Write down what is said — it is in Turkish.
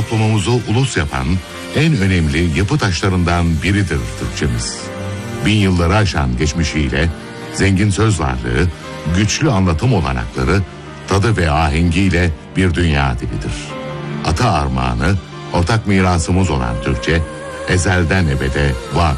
toplumumuzu ulus yapan en önemli yapı taşlarından biridir Türkçemiz. Bin yılları aşan geçmişiyle, zengin söz varlığı, güçlü anlatım olanakları, tadı ve ahengiyle bir dünya dilidir. Ata armağanı, ortak mirasımız olan Türkçe, ezelden ebede var